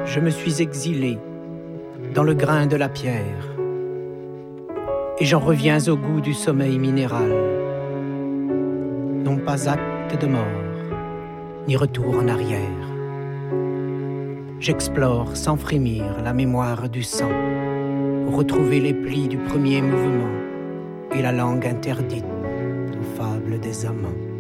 je me suis exilé dans le grain de la pierre, et j'en reviens au goût du sommeil minéral. Non pas acte de mort, ni retour en arrière. J'explore sans frémir la mémoire du sang, pour retrouver les plis du premier mouvement et la langue interdite aux fables des amants.